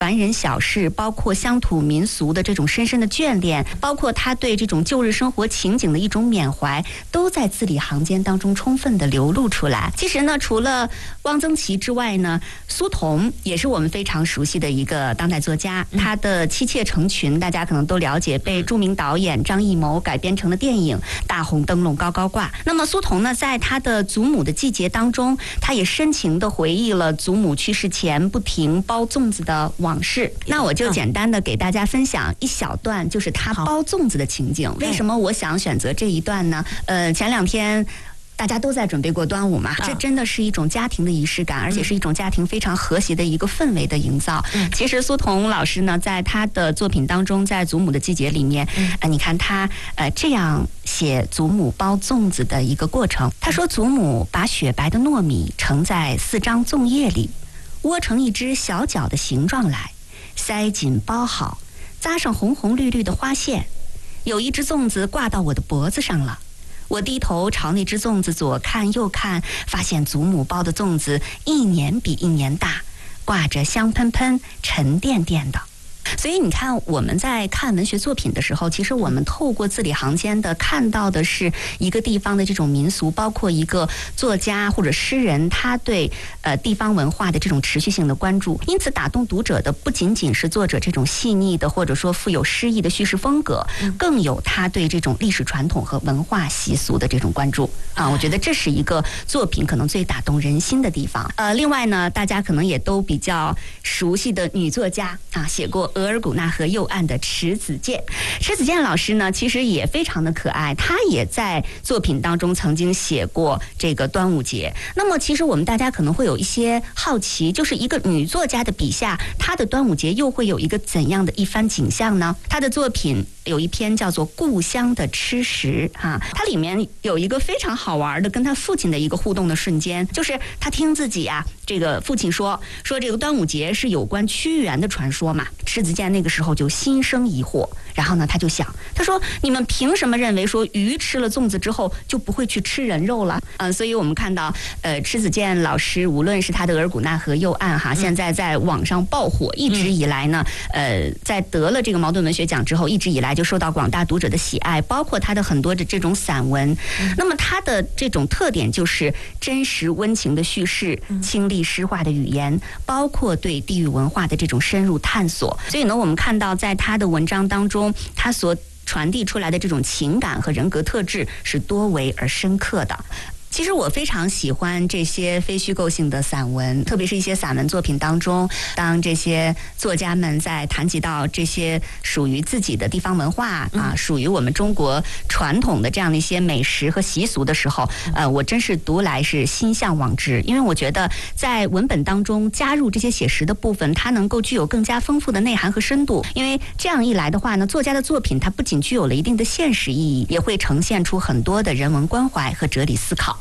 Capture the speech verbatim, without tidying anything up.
凡人小事，包括乡土民俗的这种深深的眷恋，包括他对这种旧日生活情景的一种缅怀，都在字里行间当中充分的流露出来。其实呢，除了汪曾祺之外呢，苏童也是我们非常熟悉的一个当代作家，他的《妻妾成群》大家可能都了解，被著名导演张艺谋改编成了电影《大红灯笼高高挂》。那么苏童呢，在他的《祖母的季节》当中，他也深情地回忆了祖母去世前不停包粽子的往事。那我就简单的给大家分享一小段，就是他包粽子的情景。为什么我想选择这一段呢？呃，前两天大家都在准备过端午嘛，这真的是一种家庭的仪式感，而且是一种家庭非常和谐的一个氛围的营造。其实苏童老师呢，在他的作品当中，在《祖母的季节》里面，呃，你看他呃这样写祖母包粽子的一个过程。他说，祖母把雪白的糯米盛在四张粽叶里，窝成一只小脚的形状来，塞紧包好，扎上红红绿绿的花线。有一只粽子挂到我的脖子上了，我低头朝那只粽子左看右看，发现祖母包的粽子一年比一年大，挂着香喷喷沉甸甸的。所以你看，我们在看文学作品的时候，其实我们透过字里行间的看到的是一个地方的这种民俗，包括一个作家或者诗人他对呃地方文化的这种持续性的关注。因此打动读者的不仅仅是作者这种细腻的或者说富有诗意的叙事风格，更有他对这种历史传统和文化习俗的这种关注啊。我觉得这是一个作品可能最打动人心的地方。呃，另外呢，大家可能也都比较熟悉的女作家啊，写过额尔古纳河右岸的迟子建。迟子建老师呢，其实也非常的可爱，他也在作品当中曾经写过这个端午节。那么其实我们大家可能会有一些好奇，就是一个女作家的笔下，她的端午节又会有一个怎样的一番景象呢？她的作品有一篇叫做《故乡的吃食》哈，它里面有一个非常好玩的跟他父亲的一个互动的瞬间，就是他听自己啊这个父亲说说这个端午节是有关屈原的传说嘛。迟子建那个时候就心生疑惑，然后呢他就想，他说你们凭什么认为说鱼吃了粽子之后就不会去吃人肉了？嗯、呃，所以我们看到呃迟子建老师无论是他的额尔古纳河右岸哈，现在在网上爆火，一直以来呢呃在得了这个茅盾文学奖之后，一直以来就受到广大读者的喜爱，包括他的很多的这种散文。那么他的这种特点就是真实温情的叙事，清丽诗化的语言，包括对地域文化的这种深入探索。所以呢，我们看到在他的文章当中，他所传递出来的这种情感和人格特质是多维而深刻的。其实我非常喜欢这些非虚构性的散文，特别是一些散文作品当中，当这些作家们在谈及到这些属于自己的地方文化啊，属于我们中国传统的这样的一些美食和习俗的时候，呃，我真是读来是心向往之。因为我觉得在文本当中加入这些写实的部分，它能够具有更加丰富的内涵和深度。因为这样一来的话呢，作家的作品它不仅具有了一定的现实意义，也会呈现出很多的人文关怀和哲理思考。